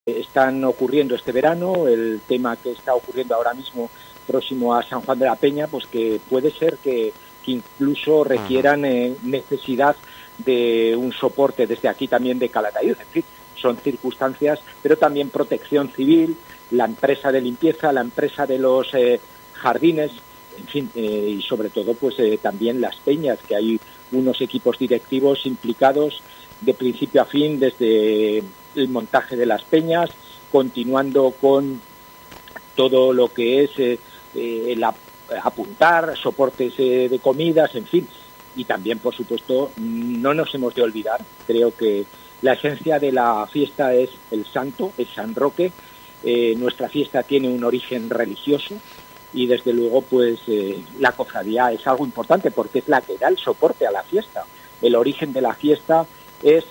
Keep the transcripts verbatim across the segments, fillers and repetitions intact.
están ocurriendo este verano, el tema que está ocurriendo ahora mismo próximo a San Juan de la Peña, pues que puede ser que, que incluso requieran eh, necesidad de un soporte desde aquí también de Calatayud. En fin, son circunstancias, pero también protección civil, la empresa de limpieza, la empresa de los eh, jardines, en fin, eh, y sobre todo pues eh, también las peñas, que hay unos equipos directivos implicados de principio a fin desde el montaje de las peñas, continuando con todo lo que es eh, eh, el ap- apuntar, soportes eh, de comidas, en fin. Y también, por supuesto, no nos hemos de olvidar, creo que la esencia de la fiesta es el santo, es San Roque. Eh, nuestra fiesta tiene un origen religioso y, desde luego, pues eh, la cofradía es algo importante porque es la que da el soporte a la fiesta. El origen de la fiesta es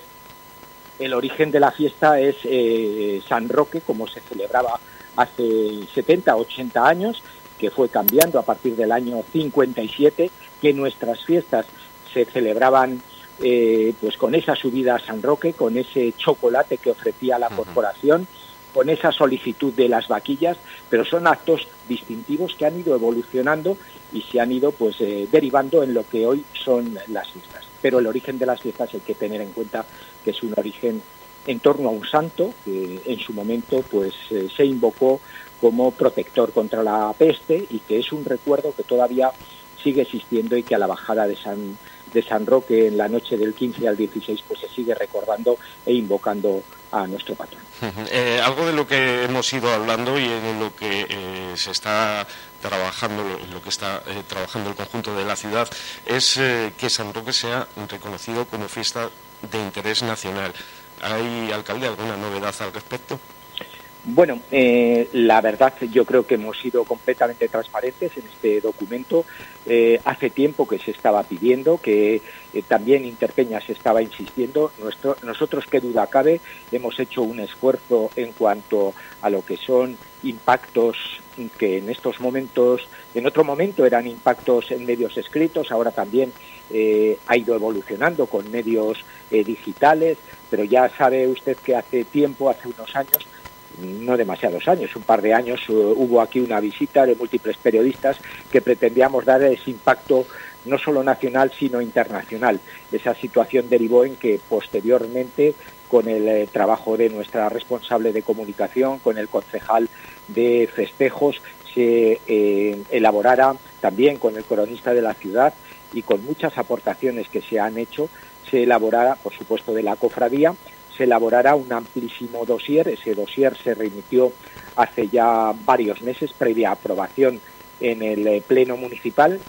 el origen de la fiesta es eh, San Roque, como se celebraba hace setenta, ochenta años, que fue cambiando a partir del año cincuenta y siete, que nuestras fiestas se celebraban eh, pues con esa subida a San Roque, con ese chocolate que ofrecía la corporación, con esa solicitud de las vaquillas, pero son actos distintivos que han ido evolucionando y se han ido pues eh, derivando en lo que hoy son las fiestas. Pero el origen de las fiestas hay que tener en cuenta que es un origen en torno a un santo que en su momento pues eh, se invocó como protector contra la peste y que es un recuerdo que todavía sigue existiendo y que a la bajada de San de San Roque en la noche del quince al dieciséis pues se sigue recordando e invocando a nuestro patrón. Eh, algo de lo que hemos ido hablando y en lo que eh, se está trabajando, en lo que está eh, trabajando el conjunto de la ciudad, es eh, que San Roque sea reconocido como fiesta de interés nacional. ¿Hay, alcalde, alguna novedad al respecto? Bueno, eh, la verdad yo creo que hemos sido completamente transparentes en este documento. Eh, hace tiempo que se estaba pidiendo, que eh, también Interpeñas estaba insistiendo. Nuestro, nosotros, qué duda cabe, hemos hecho un esfuerzo en cuanto a lo que son impactos que en estos momentos, en otro momento eran impactos en medios escritos, ahora también eh, ha ido evolucionando con medios eh, digitales, pero ya sabe usted que hace tiempo, hace unos años, no demasiados años, un par de años, uh, hubo aquí una visita de múltiples periodistas que pretendíamos dar ese impacto no solo nacional, sino internacional. Esa situación derivó en que posteriormente, con el eh, trabajo de nuestra responsable de comunicación, con el concejal de festejos, se eh, elaborara también con el cronista de la ciudad y con muchas aportaciones que se han hecho, se elaborara, por supuesto, de la cofradía, se elaborará un amplísimo dossier. Ese dossier se remitió hace ya varios meses, previa aprobación en el eh, Pleno Municipal.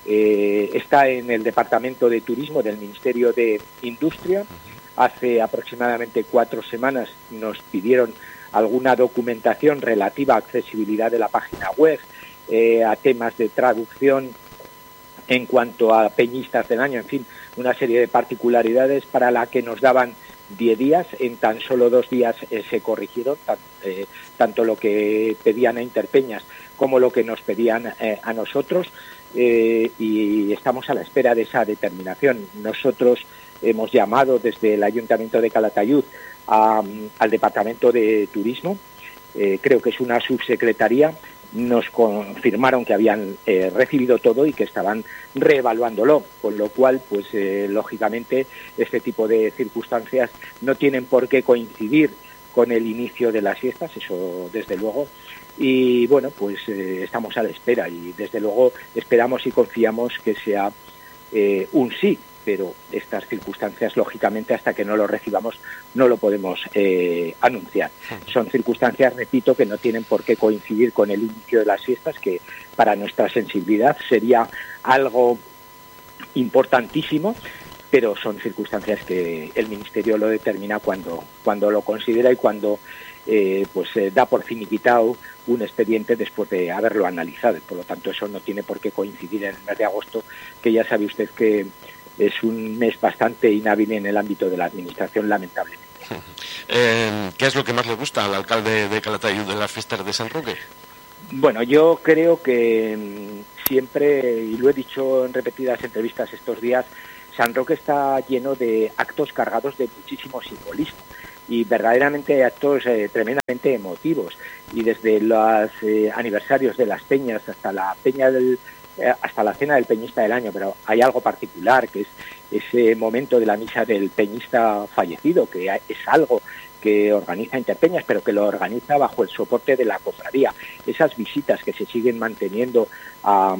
Eh, está en el Departamento de Turismo del Ministerio de Industria. Hace aproximadamente cuatro semanas nos pidieron alguna documentación relativa a accesibilidad de la página web, eh, a temas de traducción en cuanto a peñistas del año, en fin, una serie de particularidades para la que nos daban diez días. En tan solo dos días eh, se corrigieron tan, eh, tanto lo que pedían a Interpeñas como lo que nos pedían eh, a nosotros, eh, y estamos a la espera de esa determinación. Nosotros hemos llamado desde el Ayuntamiento de Calatayud a, al Departamento de Turismo, eh, creo que es una subsecretaría. Nos confirmaron que habían eh, recibido todo y que estaban reevaluándolo, con lo cual, pues eh, lógicamente, este tipo de circunstancias no tienen por qué coincidir con el inicio de las fiestas, eso desde luego, y bueno, pues eh, estamos a la espera y desde luego esperamos y confiamos que sea eh, un sí, pero estas circunstancias, lógicamente, hasta que no lo recibamos, no lo podemos eh, anunciar. Son circunstancias, repito, que no tienen por qué coincidir con el inicio de las fiestas, que para nuestra sensibilidad sería algo importantísimo, pero son circunstancias que el Ministerio lo determina cuando, cuando lo considera y cuando eh, pues eh, da por finiquitado un expediente después de haberlo analizado. Por lo tanto, eso no tiene por qué coincidir en el mes de agosto, que ya sabe usted que es un mes bastante inhábil en el ámbito de la administración, lamentablemente. Eh, ¿Qué es lo que más le gusta al alcalde de Calatayud de las fiestas de San Roque? Bueno, yo creo que mmm, siempre, y lo he dicho en repetidas entrevistas estos días, San Roque está lleno de actos cargados de muchísimo simbolismo. y verdaderamente actos eh, tremendamente emotivos. Y desde los eh, aniversarios de las peñas hasta la peña del eh, hasta la cena del peñista del año, pero hay algo particular, que es ese momento de la misa del peñista fallecido, que es algo que organiza Interpeñas, pero que lo organiza bajo el soporte de la cofradía. Esas visitas que se siguen manteniendo a,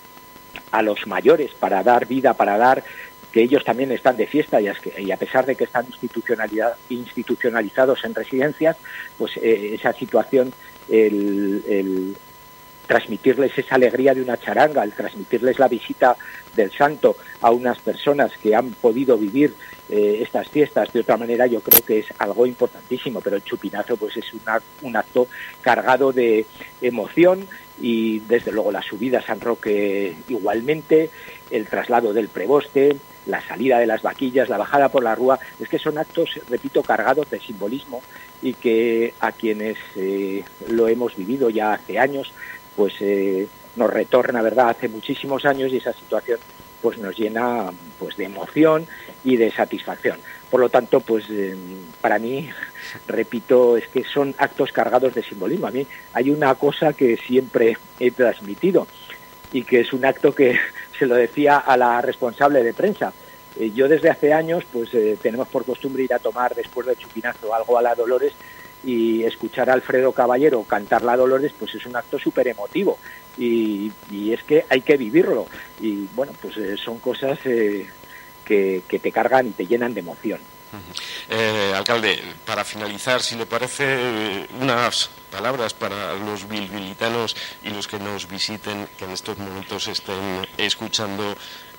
a los mayores para dar vida, para dar que ellos también están de fiesta y, y a pesar de que están institucionalizados en residencias, pues eh, esa situación, el, el transmitirles esa alegría de una charanga, el transmitirles la visita del santo a unas personas que han podido vivir eh, estas fiestas de otra manera, yo creo que es algo importantísimo, pero el chupinazo pues es una, un acto cargado de emoción y desde luego la subida a San Roque igualmente, el traslado del preboste, la salida de las vaquillas, la bajada por la rúa, es que son actos, repito, cargados de simbolismo y que a quienes eh, lo hemos vivido ya hace años, pues eh, nos retorna, ¿verdad?, hace muchísimos años y esa situación pues nos llena pues de emoción y de satisfacción. Por lo tanto, pues eh, para mí, repito, es que son actos cargados de simbolismo. A mí hay una cosa que siempre he transmitido y que es un acto que se lo decía a la responsable de prensa. Eh, yo desde hace años pues eh, tenemos por costumbre ir a tomar después del chupinazo algo a la Dolores y escuchar a Alfredo Caballero cantar la Dolores pues es un acto súper emotivo y, y es que hay que vivirlo y bueno, pues eh, son cosas eh, que, que te cargan y te llenan de emoción. Eh, alcalde, para finalizar, si le parece, unas palabras para los bilbilitanos y los que nos visiten, que en estos momentos estén escuchando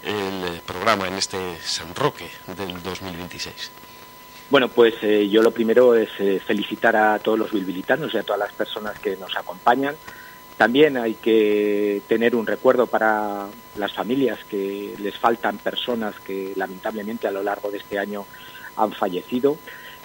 el programa en este San Roque del dos mil veintiséis. Bueno, pues eh, yo lo primero es eh, felicitar a todos los bilbilitanos y a todas las personas que nos acompañan. También hay que tener un recuerdo para las familias que les faltan personas que lamentablemente a lo largo de este año han fallecido,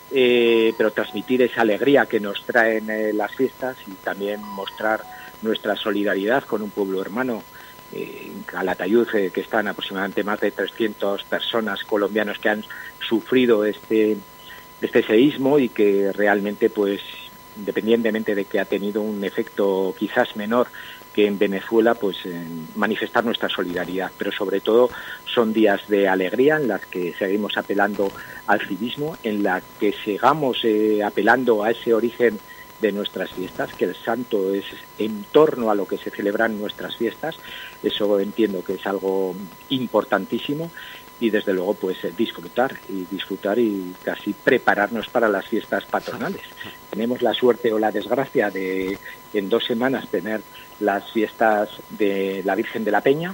eh, pero transmitir esa alegría que nos traen eh, las fiestas y también mostrar nuestra solidaridad con un pueblo hermano. Eh, en Calatayud, eh, que están aproximadamente más de trescientas personas colombianos que han sufrido este este seísmo y que realmente, pues, independientemente de que ha tenido un efecto quizás menor que en Venezuela, pues eh, manifestar nuestra solidaridad, pero sobre todo son días de alegría en las que seguimos apelando al civismo, en la que sigamos eh, apelando a ese origen de nuestras fiestas, que el santo es en torno a lo que se celebran nuestras fiestas. Eso entiendo que es algo importantísimo y desde luego pues disfrutar y disfrutar y casi prepararnos para las fiestas patronales. Tenemos la suerte o la desgracia de en dos semanas tener las fiestas de la Virgen de la Peña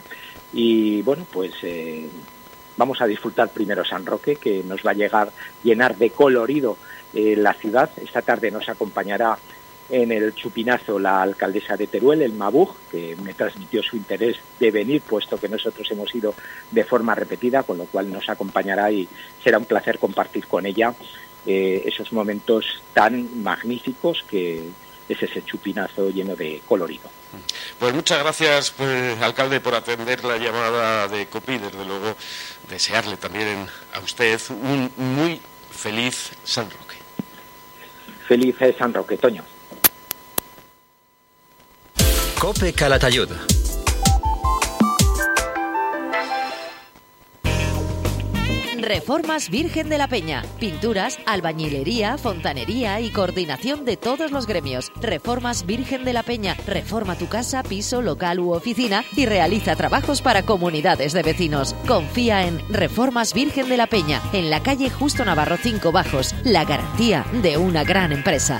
y bueno, pues eh, vamos a disfrutar primero San Roque, que nos va a llegar llenar de colorido eh, la ciudad. Esta tarde nos acompañará en el chupinazo la alcaldesa de Teruel, el Mabug, que me transmitió su interés de venir, puesto que nosotros hemos ido de forma repetida, con lo cual nos acompañará y será un placer compartir con ella eh, esos momentos tan magníficos que es ese chupinazo lleno de colorido. Pues muchas gracias, pues, alcalde, por atender la llamada de COPE y desde luego desearle también a usted un muy feliz San Roque. Feliz San Roque, Toño. COPE Calatayud. Reformas Virgen de la Peña. Pinturas, albañilería, fontanería y coordinación de todos los gremios. Reformas Virgen de la Peña. Reforma tu casa, piso, local u oficina y realiza trabajos para comunidades de vecinos. Confía en Reformas Virgen de la Peña, en la calle Justo Navarro cinco Bajos. La garantía de una gran empresa.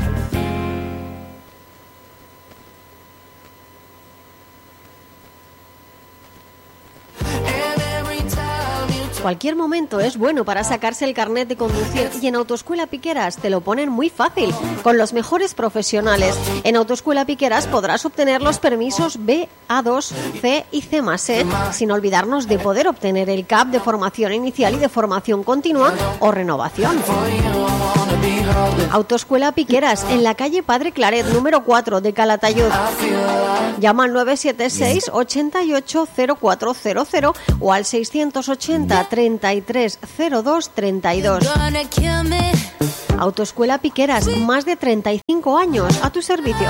Cualquier momento es bueno para sacarse el carnet de conducir y en Autoescuela Piqueras te lo ponen muy fácil, con los mejores profesionales. En Autoescuela Piqueras podrás obtener los permisos B, A dos, C y C más E, sin olvidarnos de poder obtener el C A P de formación inicial y de formación continua o renovación. Autoescuela Piqueras, en la calle Padre Claret, número cuatro de Calatayud. Llama al nueve siete seis, ochenta y ocho, cero cuatro cero cero o al seiscientos ochenta, treinta y tres, cero dos, treinta y dos. Autoescuela Piqueras, más de treinta y cinco años a tu servicio.